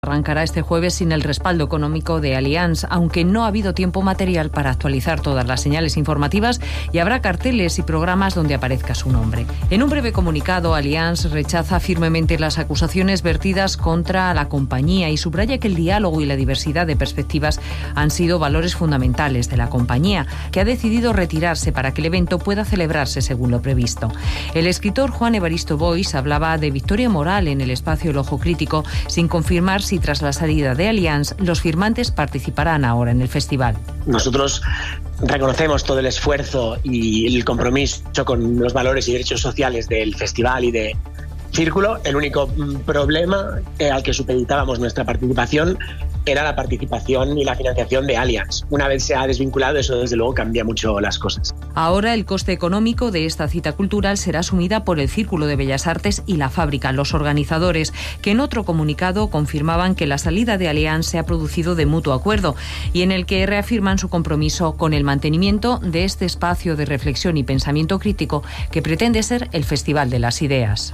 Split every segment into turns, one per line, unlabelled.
Arrancará este jueves sin el respaldo económico de Allianz, aunque no ha habido tiempo material para actualizar todas las señales informativas y habrá carteles y programas donde aparezca su nombre. En un breve comunicado, Allianz rechaza firmemente las acusaciones vertidas contra la compañía y subraya que el diálogo y la diversidad de perspectivas han sido valores fundamentales de la compañía, que ha decidido retirarse para que el evento pueda celebrarse según lo previsto. El escritor Juan Evaristo Boix hablaba de victoria moral en el espacio El Ojo Crítico, sin confirmar si tras la salida de Allianz los firmantes participarán ahora en el festival.
Nosotros reconocemos todo el esfuerzo y el compromiso con los valores y derechos sociales del festival y de Círculo. El único problema al que supeditábamos nuestra participación era la participación y la financiación de Allianz. Una vez se ha desvinculado, eso desde luego cambia mucho las cosas.
Ahora el coste económico de esta cita cultural será asumida por el Círculo de Bellas Artes y la Fábrica, los organizadores, que en otro comunicado confirmaban que la salida de Allianz se ha producido de mutuo acuerdo y en el que reafirman su compromiso con el mantenimiento de este espacio de reflexión y pensamiento crítico que pretende ser el Festival de las Ideas.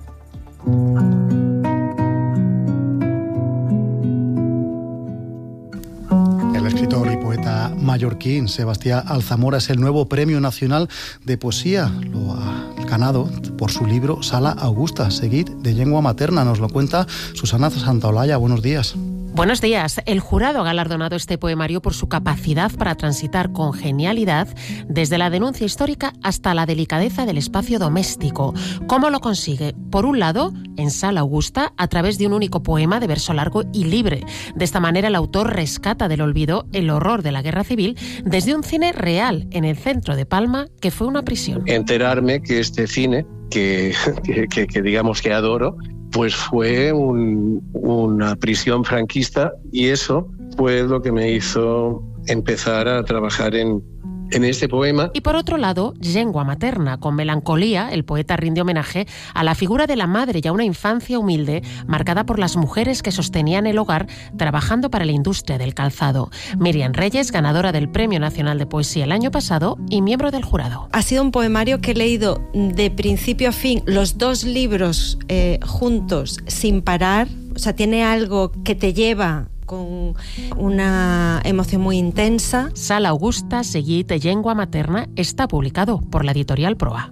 El escritor y poeta mallorquín Sebastià Alzamora es el nuevo Premio Nacional de Poesía. Lo ha ganado por su libro Sala Augusta, seguit de llengua materna. Nos lo cuenta Susana Santaolalla. Buenos días.
Buenos días. El jurado ha galardonado este poemario por su capacidad para transitar con genialidad desde la denuncia histórica hasta la delicadeza del espacio doméstico. ¿Cómo lo consigue? Por un lado, en Sala Augusta, a través de un único poema de verso largo y libre. De esta manera, el autor rescata del olvido el horror de la guerra civil desde un cine real en el centro de Palma, que fue una prisión.
Enterarme que este cine, que digamos que adoro, pues fue una prisión franquista, y eso fue lo que me hizo empezar a trabajar en este poema.
Y por otro lado, Llengua Materna. Con melancolía, el poeta rinde homenaje a la figura de la madre y a una infancia humilde marcada por las mujeres que sostenían el hogar trabajando para la industria del calzado. Miriam Reyes, ganadora del Premio Nacional de Poesía el año pasado y miembro del jurado.
Ha sido un poemario que he leído de principio a fin, los dos libros juntos, sin parar. O sea, tiene algo que te lleva con una emoción muy intensa.
Sala Augusta, seguit de llengua materna, está publicado por la editorial Proa.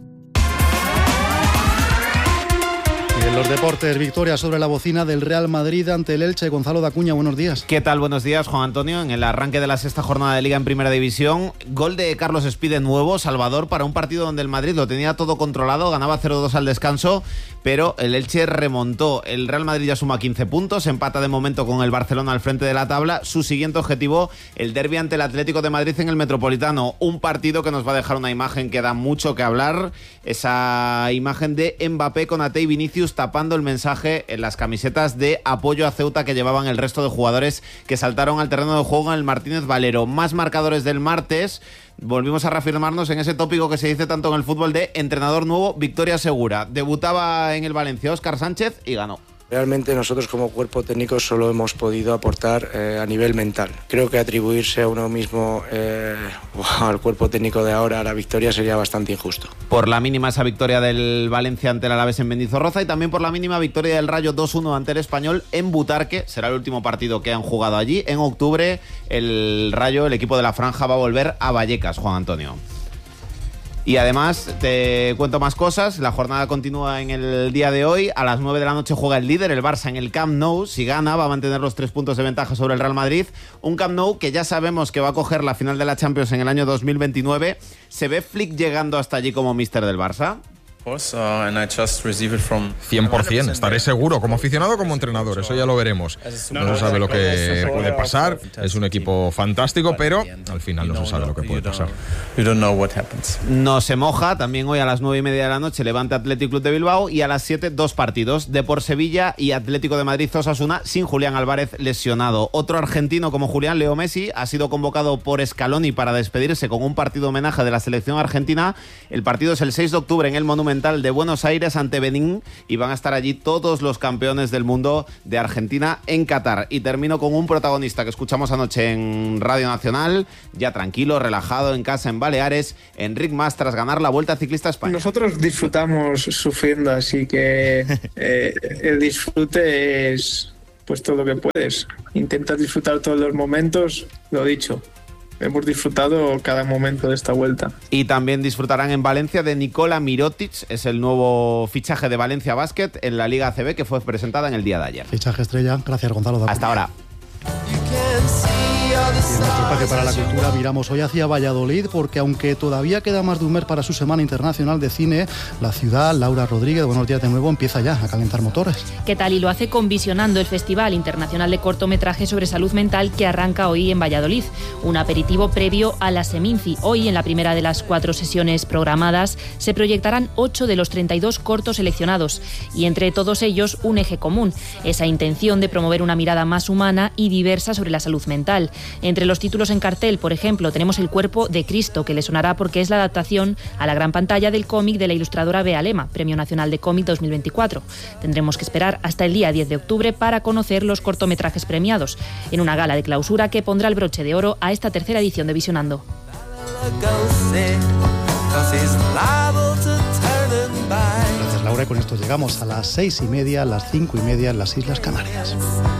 Y en los deportes, victoria sobre la bocina del Real Madrid ante el Elche. Gonzalo Dacuña, buenos días.
¿Qué tal? Buenos días, Juan Antonio. En el arranque de la sexta jornada de Liga en Primera División, gol de Carlos Espí de nuevo, Salvador, para un partido donde el Madrid lo tenía todo controlado, ganaba 0-2 al descanso, pero el Elche remontó. El Real Madrid ya suma 15 puntos, empata de momento con el Barcelona al frente de la tabla. Su siguiente objetivo, el derbi ante el Atlético de Madrid en el Metropolitano. Un partido que nos va a dejar una imagen que da mucho que hablar, esa imagen de Mbappé con Ate y Vinicius tapando el mensaje en las camisetas de apoyo a Ceuta que llevaban el resto de jugadores que saltaron al terreno de juego en el Martínez Valero. Más marcadores del martes. Volvimos a reafirmarnos en ese tópico que se dice tanto en el fútbol de entrenador nuevo, victoria segura. Debutaba en el Valencia Óscar Sánchez y ganó.
Realmente nosotros como cuerpo técnico solo hemos podido aportar a nivel mental. Creo que atribuirse a uno mismo al cuerpo técnico de ahora a la victoria sería bastante injusto.
Por la mínima esa victoria del Valencia ante el Alavés en Mendizorroza y también por la mínima victoria del Rayo 2-1 ante el Español en Butarque. Será el último partido que han jugado allí. En octubre el Rayo, el equipo de la Franja, va a volver a Vallecas, Juan Antonio. Y además te cuento más cosas. La jornada continúa en el día de hoy. A las 9 de la noche juega el líder, el Barça, en el Camp Nou. Si gana, va a mantener los 3 puntos de ventaja sobre el Real Madrid. Un Camp Nou que ya sabemos que va a coger la final de la Champions en el año 2029. ¿Se ve Flick llegando hasta allí como míster del Barça?
100%, estaré seguro, como aficionado o como entrenador, eso ya lo veremos. No se sabe lo que puede pasar, es un equipo fantástico, pero al final no se sabe lo que puede pasar.
No se moja, también hoy a las 9:30 de la noche Levante Athletic Club de Bilbao y a las 7 dos partidos, Depor Sevilla y Atlético de Madrid Osasuna sin Julián Álvarez lesionado. Otro argentino como Julián, Leo Messi, ha sido convocado por Scaloni para despedirse con un partido homenaje de la selección argentina. El partido es el 6 de octubre en el Monumental de Buenos Aires ante Benín y van a estar allí todos los campeones del mundo de Argentina en Qatar. Y termino con un protagonista que escuchamos anoche en Radio Nacional, ya tranquilo, relajado en casa en Baleares, Enric Mas, tras ganar la Vuelta Ciclista a España.
Nosotros disfrutamos sufriendo, así que el disfrute es pues todo lo que puedes. Intentas disfrutar todos los momentos, lo dicho. Hemos disfrutado cada momento de esta vuelta.
Y también disfrutarán en Valencia de Nikola Mirotic, es el nuevo fichaje de Valencia Basket en la Liga ACB que fue presentada en el día de ayer.
Fichaje estrella, gracias Gonzalo.
Hasta ahora.
Y en nuestro espacio para la cultura miramos hoy hacia Valladolid porque aunque todavía queda más de un mes para su Semana Internacional de Cine, la ciudad, Laura Rodríguez, buenos días de nuevo, empieza ya a calentar motores.
¿Qué tal? Y lo hace con Visionando, el Festival Internacional de Cortometraje sobre Salud Mental que arranca hoy en Valladolid. Un aperitivo previo a la Seminci. Hoy, en la primera de las 4 sesiones programadas, se proyectarán 8 de los 32 cortos seleccionados. Y entre todos ellos, un eje común, esa intención de promover una mirada más humana y diversa sobre la salud mental. Entre los títulos en cartel, por ejemplo, tenemos El cuerpo de Cristo, que le sonará porque es la adaptación a la gran pantalla del cómic de la ilustradora Bea Lema, Premio Nacional de Cómic 2024. Tendremos que esperar hasta el día 10 de octubre para conocer los cortometrajes premiados, en una gala de clausura que pondrá el broche de oro a esta tercera edición de Visionando.
Gracias, Laura, y con esto llegamos a las 6:30, las 5:30 en las Islas Canarias.